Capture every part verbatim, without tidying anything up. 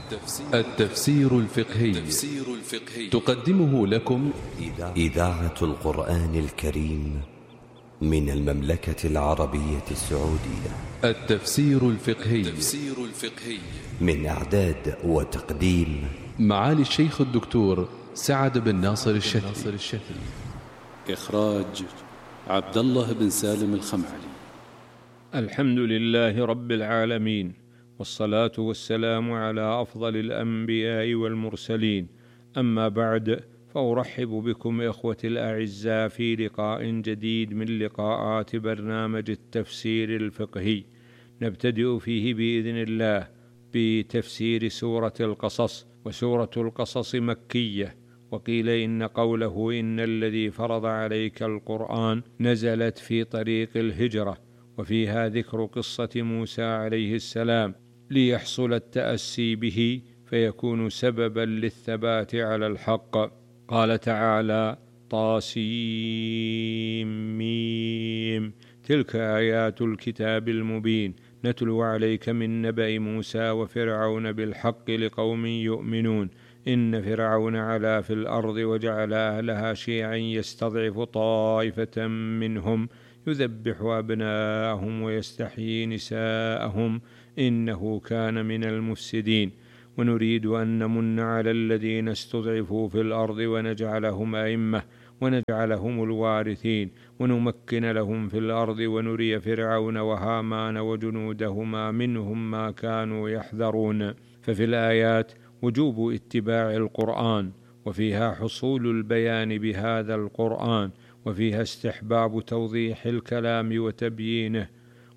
التفسير الفقهي تقدمه لكم إذاعة القرآن الكريم من المملكة العربية السعودية. التفسير الفقهي من إعداد وتقديم معالي الشيخ الدكتور سعد بن ناصر الشتري. إخراج عبد الله بن سالم الخمعلي. الحمد لله رب العالمين، والصلاة والسلام على أفضل الأنبياء والمرسلين، أما بعد، فأرحب بكم إخوتي الأعزاء في لقاء جديد من لقاءات برنامج التفسير الفقهي، نبتدئ فيه بإذن الله بتفسير سورة القصص. وسورة القصص مكية، وقيل إن قوله إن الذي فرض عليك القرآن نزلت في طريق الهجرة، وفيها ذكر قصة موسى عليه السلام ليحصل التأسي به فيكون سببا للثبات على الحق. قال تعالى: طاسيم ميم، تلك آيات الكتاب المبين، نتلو عليك من نبأ موسى وفرعون بالحق لقوم يؤمنون. إن فرعون علا في الأرض وجعل أهلها شيعا يستضعف طائفة منهم يذبح أبناءهم ويستحيي نساءهم إنه كان من المفسدين. ونريد أن نمن على الذين استضعفوا في الأرض ونجعلهم أئمة ونجعلهم الوارثين ونمكن لهم في الأرض ونري فرعون وهامان وجنودهما منهم ما كانوا يحذرون. ففي الآيات وجوب اتباع القرآن، وفيها حصول البيان بهذا القرآن، وفيها استحباب توضيح الكلام وتبيينه،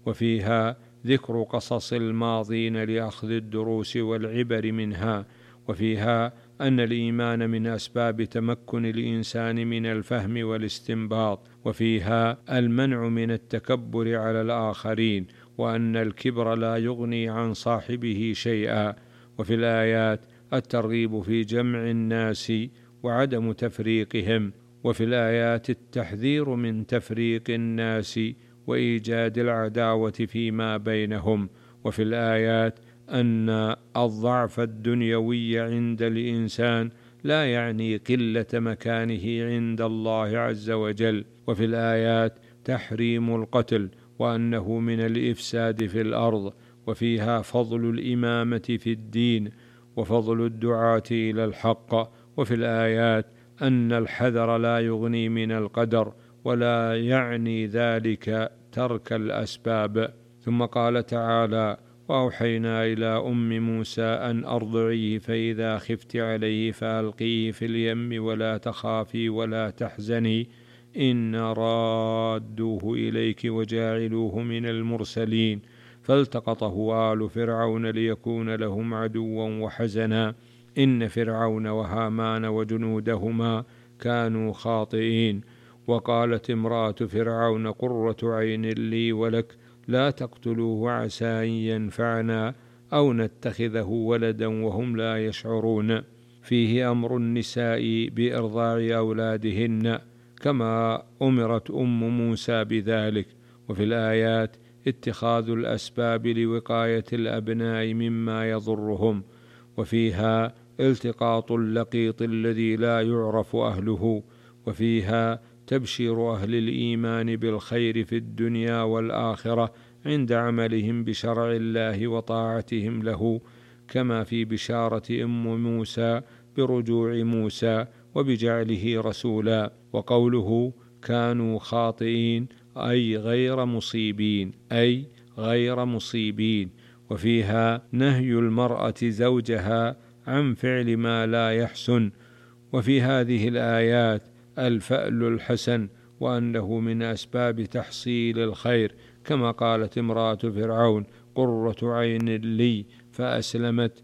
وفيها ذكر قصص الماضين لأخذ الدروس والعبر منها، وفيها أن الإيمان من أسباب تمكن الإنسان من الفهم والاستنباط، وفيها المنع من التكبر على الآخرين، وأن الكبر لا يغني عن صاحبه شيئا. وفي الآيات الترغيب في جمع الناس وعدم تفريقهم، وفي الآيات التحذير من تفريق الناس وإيجاد العداوة فيما بينهم، وفي الآيات أن الضعف الدنيوي عند الإنسان لا يعني قلة مكانه عند الله عز وجل، وفي الآيات تحريم القتل وأنه من الإفساد في الأرض، وفيها فضل الإمامة في الدين وفضل الدعاة إلى الحق، وفي الآيات أن الحذر لا يغني من القدر ولا يعني ذلك ترك الأسباب. ثم قال تعالى: وأوحينا إلى أم موسى أن أرضعيه فإذا خفت عليه فألقيه في اليم ولا تخافي ولا تحزني إنا رادوه إليك وجاعلوه من المرسلين. فالتقطه آل فرعون ليكون لهم عدوا وحزنا إن فرعون وهامان وجنودهما كانوا خاطئين. وقالت امرأة فرعون قرة عين لي ولك لا تقتلوه عسى أن ينفعنا أو نتخذه ولدا وهم لا يشعرون. فيه أمر النساء بإرضاع أولادهن كما أمرت أم موسى بذلك، وفي الآيات اتخاذ الأسباب لوقاية الأبناء مما يضرهم، وفيها التقاط اللقيط الذي لا يعرف أهله، وفيها تبشير أهل الإيمان بالخير في الدنيا والآخرة عند عملهم بشرع الله وطاعتهم له، كما في بشارة أم موسى برجوع موسى وبجعله رسولا. وقوله كانوا خاطئين أي غير مصيبين أي غير مصيبين. وفيها نهي المرأة زوجها عن فعل ما لا يحسن، وفي هذه الآيات الفأل الحسن وأنه من أسباب تحصيل الخير، كما قالت امرأة فرعون قرة عين لي فأسلمت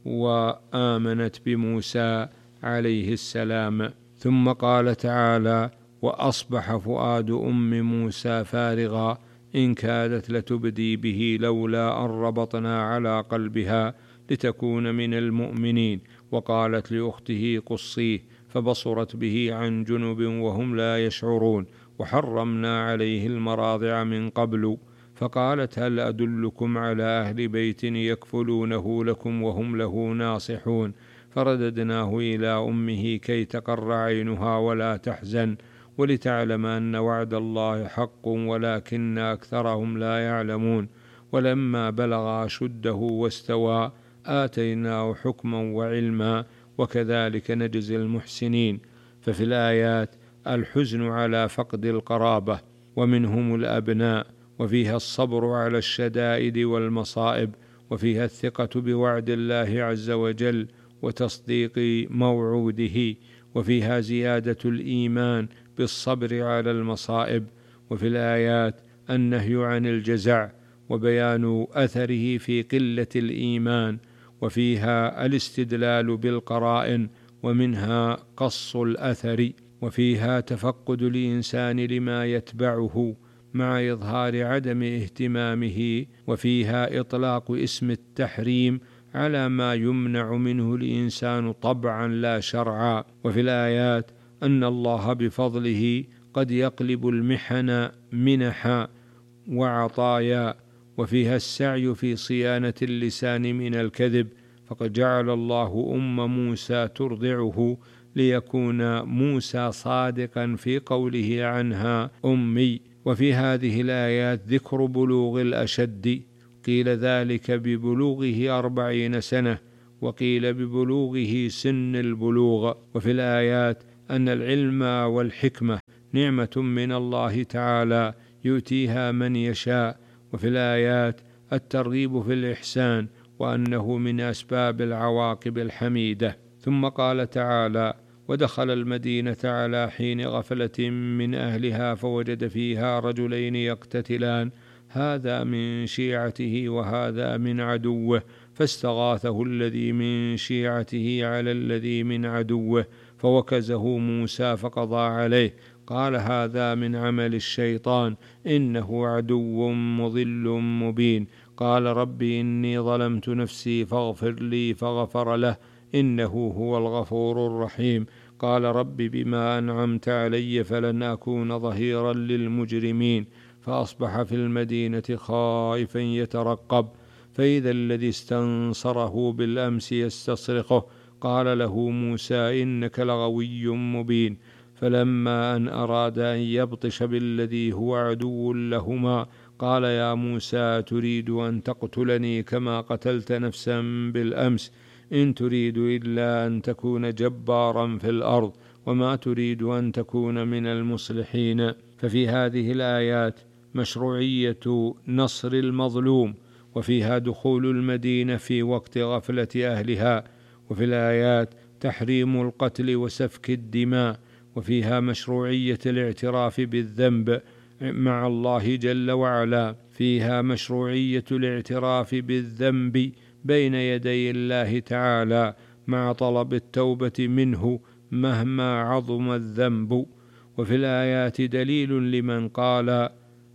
وآمنت بموسى عليه السلام. ثم قال تعالى: وأصبح فؤاد أم موسى فارغا إن كادت لتبدي به لولا أن ربطنا على قلبها لتكون من المؤمنين. وقالت لأخته قصيه فبصرت به عن جنب وهم لا يشعرون. وحرمنا عليه المراضع من قبل فقالت هل أدلكم على أهل بيت يكفلونه لكم وهم له ناصحون؟ فرددناه إلى أمه كي تقر عينها ولا تحزن ولتعلم أن وعد الله حق ولكن أكثرهم لا يعلمون. ولما بلغ أشده واستوى آتيناه حكما وعلما وكذلك نجزي المحسنين. ففي الآيات الحزن على فقد القرابة ومنهم الأبناء، وفيها الصبر على الشدائد والمصائب، وفيها الثقة بوعد الله عز وجل وتصديق موعوده، وفيها زيادة الإيمان بالصبر على المصائب. وفي الآيات النهي عن الجزع وبيان أثره في قلة الإيمان، وفيها الاستدلال بالقرائن ومنها قص الأثر، وفيها تفقد الإنسان لما يتبعه مع إظهار عدم اهتمامه، وفيها إطلاق اسم التحريم على ما يمنع منه الإنسان طبعا لا شرعا. وفي الآيات أن الله بفضله قد يقلب المحن منحا وعطايا، وفيها السعي في صيانة اللسان من الكذب، فقد جعل الله أم موسى ترضعه ليكون موسى صادقا في قوله عنها أمي. وفي هذه الآيات ذكر بلوغ الأشد، قيل ذلك ببلوغه أربعين سنة وقيل ببلوغه سن البلوغ. وفي الآيات أن العلم والحكمة نعمة من الله تعالى يؤتيها من يشاء. وفي الآيات الترغيب في الإحسان وأنه من أسباب العواقب الحميدة. ثم قال تعالى ودخل المدينة على حين غفلة من أهلها فوجد فيها رجلين يقتتلان هذا من شيعته وهذا من عدوه فاستغاثه الذي من شيعته على الذي من عدوه فوكزه موسى فقضى عليه قال هذا من عمل الشيطان إنه عدو مضل مبين. قال رب إني ظلمت نفسي فاغفر لي فغفر له إنه هو الغفور الرحيم. قال رب بما أنعمت علي فلن أكون ظهيرا للمجرمين. فأصبح في المدينة خائفا يترقب فإذا الذي استنصره بالأمس يستصرخه قال له موسى إنك لغوي مبين. فلما أن أراد أن يبطش بالذي هو عدو لهما قال يا موسى تريد أن تقتلني كما قتلت نفسا بالأمس إن تريد إلا أن تكون جبارا في الأرض وما تريد أن تكون من المصلحين. ففي هذه الآيات مشروعية نصر المظلوم، وفيها دخول المدينة في وقت غفلة أهلها، وفي الآيات تحريم القتل وسفك الدماء، وفيها مشروعية الاعتراف بالذنب مع الله جل وعلا. فيها مشروعية الاعتراف بالذنب بين يدي الله تعالى مع طلب التوبة منه مهما عظم الذنب. وفي الآيات دليل لمن قال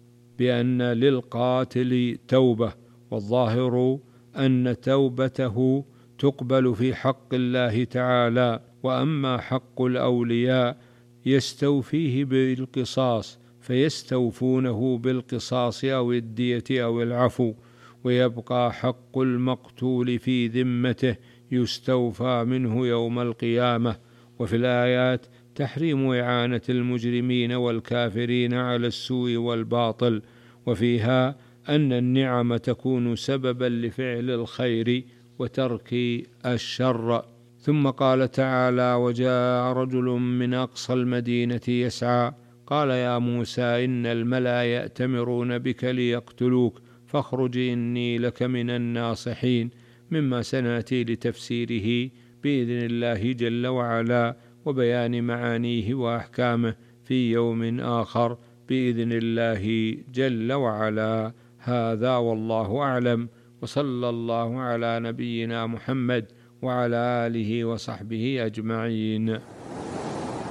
بأن للقاتل توبة، والظاهر أن توبته تقبل في حق الله تعالى، وأما حق الأولياء يستوفيه بالقصاص فيستوفونه بالقصاص أو الدية أو العفو، ويبقى حق المقتول في ذمته يستوفى منه يوم القيامة. وفي الآيات تحريم إعانة المجرمين والكافرين على السوء والباطل، وفيها أن النعم تكون سببا لفعل الخير وترك الشر. ثم قال تعالى وجاء رجل من أقصى المدينة يسعى قال يا موسى إن الملأ يأتمرون بك ليقتلوك فاخرج إني لك من الناصحين، مما سنأتي لتفسيره بإذن الله جل وعلا وبيان معانيه وأحكامه في يوم آخر بإذن الله جل وعلا. هذا والله أعلم، وصلى الله على نبينا محمد وعلى آله وصحبه أجمعين.